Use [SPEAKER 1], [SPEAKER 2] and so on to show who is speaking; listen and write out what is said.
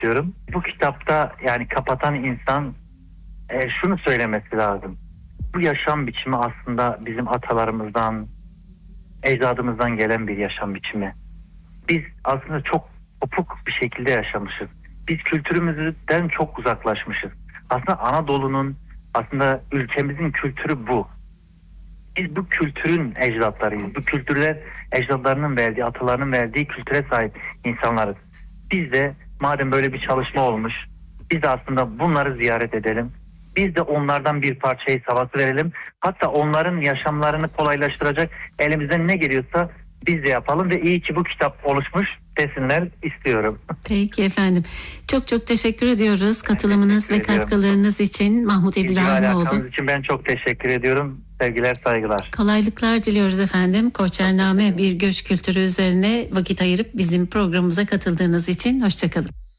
[SPEAKER 1] istiyorum. Bu kitapta yani kapatan insan şunu söylemesi lazım. Bu yaşam biçimi aslında bizim atalarımızdan, ecdadımızdan gelen bir yaşam biçimi. Biz aslında çok kopuk bir şekilde yaşamışız. Biz kültürümüzden çok uzaklaşmışız. Aslında Anadolu'nun, aslında ülkemizin kültürü bu. Biz bu kültürün ecdatlarıyız. Bu kültürler ecdatlarının verdiği, atalarının verdiği kültüre sahip insanlarız. Biz de madem böyle bir çalışma olmuş, biz de aslında bunları ziyaret edelim. Biz de onlardan bir parçayı havası verelim. Hatta onların yaşamlarını kolaylaştıracak elimizden ne geliyorsa biz de yapalım ve iyi ki bu kitap oluşmuş desinler istiyorum.
[SPEAKER 2] Peki efendim. Çok çok teşekkür ediyoruz katılımınız
[SPEAKER 1] Teşekkür
[SPEAKER 2] ve
[SPEAKER 1] ediyorum.
[SPEAKER 2] katkılarınız için Mahmut
[SPEAKER 1] İlgi ve
[SPEAKER 2] İbrahimoğlu.
[SPEAKER 1] alakanız için ben çok teşekkür ediyorum. Sevgiler, saygılar.
[SPEAKER 2] Kolaylıklar diliyoruz efendim. Koçername bir göç kültürü üzerine vakit ayırıp bizim programımıza katıldığınız için hoşçakalın.